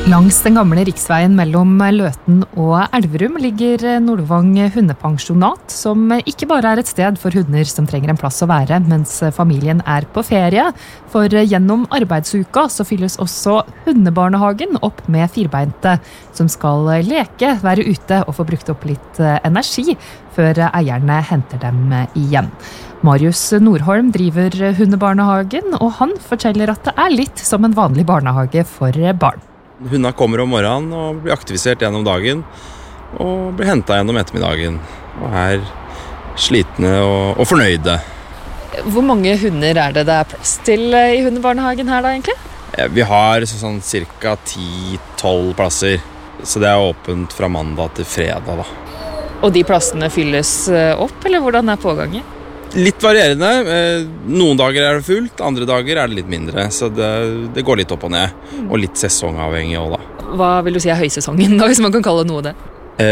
Langs den gamle riksveien mellom Løten og Elverum ligger Nordvang hundepensjonat, som ikke bare et sted for hunder som trenger en plass å være mens familien på ferie. For gjennom arbeidsuka så fylles også hundebarnehagen opp med firbeinte, som skal leke, være ute og få brukt opp litt energi før eierne henter dem igjen. Marius Nordholm driver hundebarnehagen, og han forteller at det litt som en vanlig barnehage for barn. Hundene kommer om morgenen og blir aktivisert gjennom dagen og blir hentet gjennom ettermiddagen og slitne og fornøyde. Hvor mange hunder det plass til i hundebarnehagen her da egentlig? Vi har sånn cirka 10-12 plasser, så det åpent fra mandag til fredag da. Og de plassene fylles opp, eller hvordan pågangen? Litt varierende. Noen dager det fullt, andre dager det litt mindre. Så det går litt opp og ned. Og litt sesongavhengig også da. Hva vil du si høysesongen da, hvis man kan kalle noe det?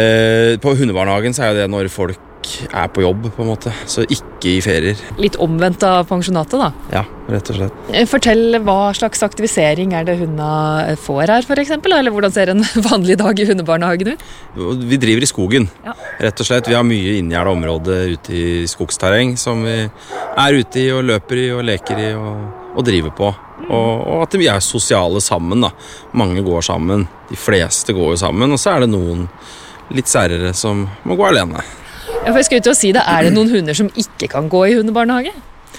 På hundebarnehagen så det når folk på jobb på en måte, så ikke i ferier. Litt omvendt av pensjonatet da? Ja, rett og slett. Fortell hva slags aktivisering det hundene får her for eksempel, eller hvordan ser en vanlig dag i hundebarnehagen ut? Vi driver i skogen, ja. Rett og slett. Vi har mye inngjerdet område ute i skogsterreng som vi ute i og løper i og leker i og driver på. Og at vi sosiale sammen da. Mange går sammen, de fleste går jo sammen, og så det noen litt særere som må gå alene. Ja, for jeg skal ut og si det, det noen hunder som ikke kan gå i hundebarnehage?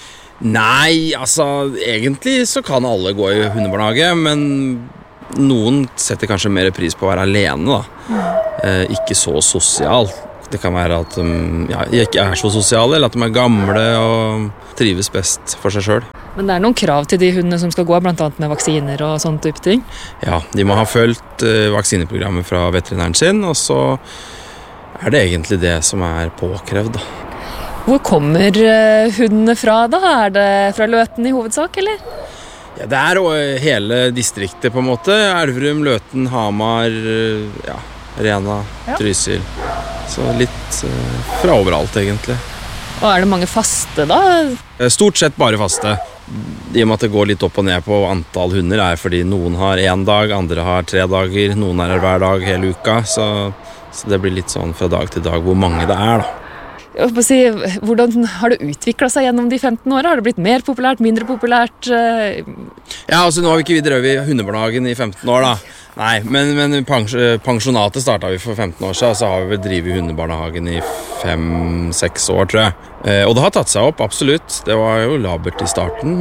Nei, altså egentlig så kan alle gå i hundebarnehage, men noen setter kanskje mer pris på å være alene da. Ikke så sosial. Det kan være at de ikke så sosiale, eller at de gamle og trives best for seg selv. Men det noen krav til de hundene som skal gå, blant annet med vaksiner og sånne type ting? Ja, de må ha fulgt vaksineprogrammet fra veterinæren sin, og så det egentlig det som påkrevd da. Hvor kommer hundene fra da? Det fra Løten i hovedsak, eller? Ja, det hele distriktet på en måte. Elverum, Løten, Hamar, Rena, Trysil. Så litt fra overalt egentlig. Og det mange faste da? Stort sett bare faste. I og med at det går litt opp og ned på antall hunder fordi noen har 1 dag, andre har 3 dager, noen her hver dag hele uka, så det blir litt sånn fra dag til dag hvor mange det da. Jeg vil si, hvordan har det utviklet seg gjennom de 15 årene? Har det blitt mer populært, mindre populært? Ja, altså nå har vi ikke drevet i hundebarnehagen i 15 år da. Nei, men pensjonatet startet vi for 15 år siden, så har vi drevet hundebarnehagen i 5-6 år, tror jeg. Og det har tatt seg opp, absolutt. Det var jo labert i starten,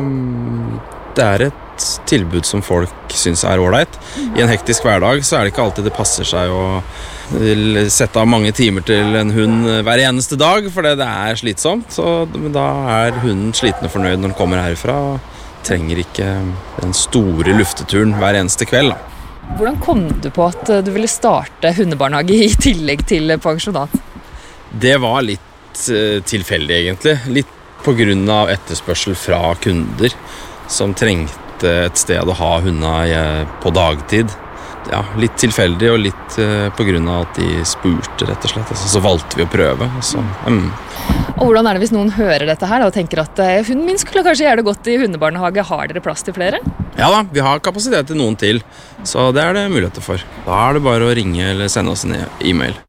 men det et tilbud som folk synes ålreit. I en hektisk hverdag så det ikke alltid det passer seg å sette av mange timer til en hund hver eneste dag, for det slitsomt. Men da hunden sliten og fornøyd når den kommer herfra, og trenger ikke den store lufteturen hver eneste kveld da. Hvordan kom du på at du ville starte hundebarnehage i tillegg til pensjonat? Det var litt tilfeldig egentlig. Litt på grunn av etterspørsel fra kunder som trengte et sted å ha hundene på dagtid. Ja, litt tilfeldig og litt på grunn av at de spurte rett og slett. Så valgte vi å prøve. Og hvordan det hvis noen hører dette her og tenker at hunden min skulle kanskje gjøre det godt i hundebarnehage? Har dere plass til flere? Ja da, vi har kapasitet til noen til, så det det muligheter for. Da det bare å ringe eller sende oss en e-mail.